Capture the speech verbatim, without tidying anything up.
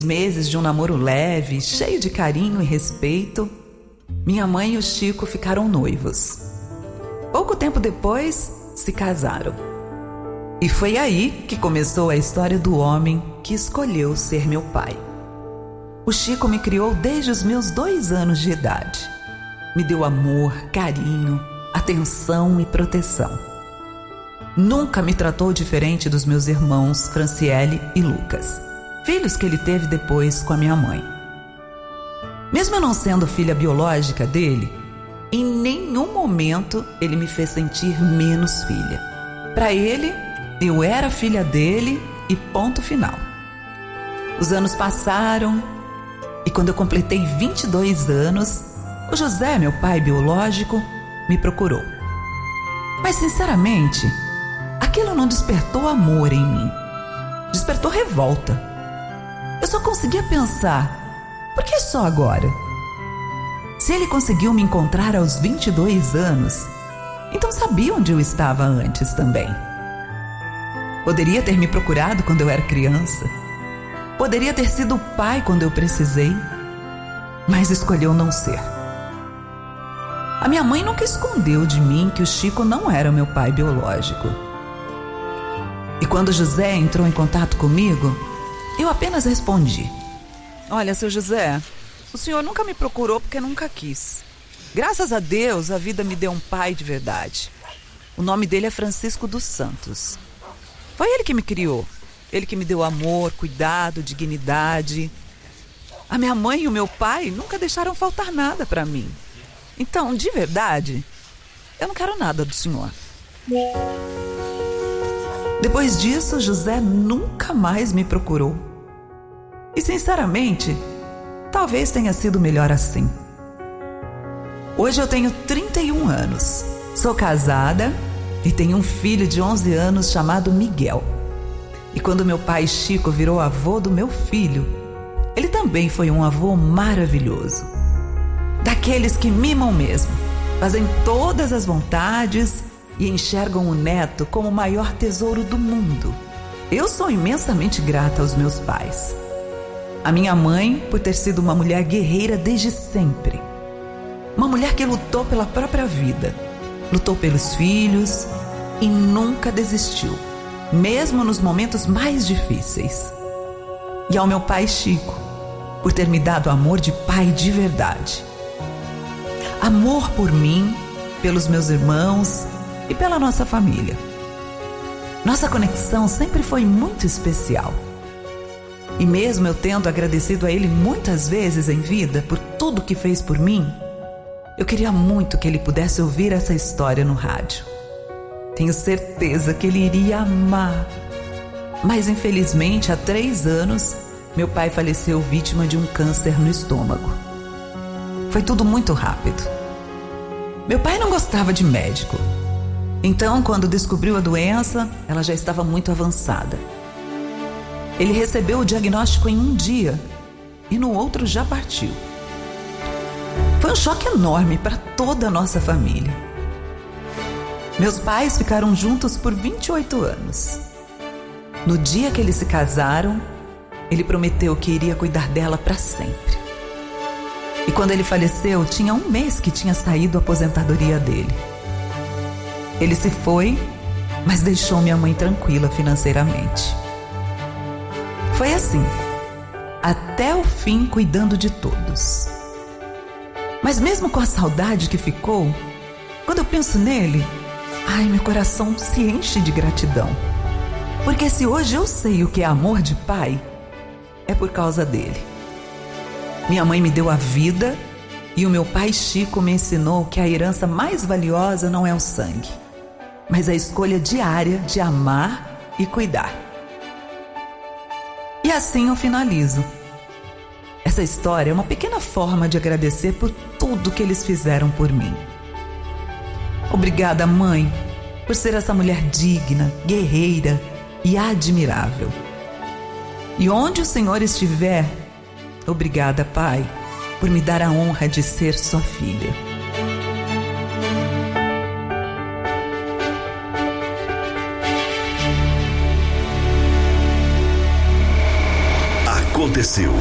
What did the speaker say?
Meses de um namoro leve, cheio de carinho e respeito, minha mãe e o Chico ficaram noivos. Pouco tempo depois, se casaram. E foi aí que começou a história do homem que escolheu ser meu pai. O Chico me criou desde os meus dois anos de idade. Me deu amor, carinho, atenção e proteção. Nunca me tratou diferente dos meus irmãos Franciele e Lucas, filhos que ele teve depois com a minha mãe. Mesmo eu não sendo filha biológica dele, em nenhum momento ele me fez sentir menos filha. Para ele, eu era filha dele e ponto final. Os anos passaram e quando eu completei vinte e dois anos, o José, meu pai biológico, me procurou. Mas sinceramente, aquilo não despertou amor em mim. Despertou revolta. Eu só conseguia pensar, por que só agora? Se ele conseguiu me encontrar aos vinte e dois anos, então sabia onde eu estava antes também. Poderia ter me procurado quando eu era criança. Poderia ter sido o pai quando eu precisei, mas escolheu não ser. A minha mãe nunca escondeu de mim que o Chico não era meu pai biológico. E quando José entrou em contato comigo, eu apenas respondi: olha, seu José, o senhor nunca me procurou porque nunca quis. Graças a Deus, a vida me deu um pai de verdade. O nome dele é Francisco dos Santos. Foi ele que me criou. Ele que me deu amor, cuidado, dignidade. A minha mãe e o meu pai nunca deixaram faltar nada para mim. Então, de verdade, eu não quero nada do senhor. Depois disso, José nunca mais me procurou. E, sinceramente, talvez tenha sido melhor assim. Hoje eu tenho trinta e um anos, sou casada e tenho um filho de onze anos chamado Miguel. E quando meu pai Chico virou avô do meu filho, ele também foi um avô maravilhoso. Daqueles que mimam mesmo, fazem todas as vontades e enxergam o neto como o maior tesouro do mundo. Eu sou imensamente grata aos meus pais. A minha mãe, por ter sido uma mulher guerreira desde sempre. Uma mulher que lutou pela própria vida, lutou pelos filhos e nunca desistiu, mesmo nos momentos mais difíceis. E ao meu pai Chico, por ter me dado amor de pai de verdade. Amor por mim, pelos meus irmãos e pela nossa família. Nossa conexão sempre foi muito especial. E mesmo eu tendo agradecido a ele muitas vezes em vida por tudo que fez por mim, eu queria muito que ele pudesse ouvir essa história no rádio. Tenho certeza que ele iria amar. Mas infelizmente, há três anos, meu pai faleceu vítima de um câncer no estômago. Foi tudo muito rápido. Meu pai não gostava de médico. Então, quando descobriu a doença, ela já estava muito avançada. Ele recebeu o diagnóstico em um dia e no outro já partiu. Foi um choque enorme para toda a nossa família. Meus pais ficaram juntos por vinte e oito anos. No dia que eles se casaram, ele prometeu que iria cuidar dela para sempre. E quando ele faleceu, tinha um mês que tinha saído a aposentadoria dele. Ele se foi, mas deixou minha mãe tranquila financeiramente. Foi assim, até o fim cuidando de todos. Mas mesmo com a saudade que ficou, quando eu penso nele, ai, meu coração se enche de gratidão. Porque se hoje eu sei o que é amor de pai, é por causa dele. Minha mãe me deu a vida e o meu pai Chico me ensinou que a herança mais valiosa não é o sangue, mas a escolha diária de amar e cuidar. E assim eu finalizo. Essa história é uma pequena forma de agradecer por tudo que eles fizeram por mim. Obrigada, mãe, por ser essa mulher digna, guerreira e admirável. E onde o Senhor estiver, obrigada, pai, por me dar a honra de ser sua filha. Aconteceu aconteceu.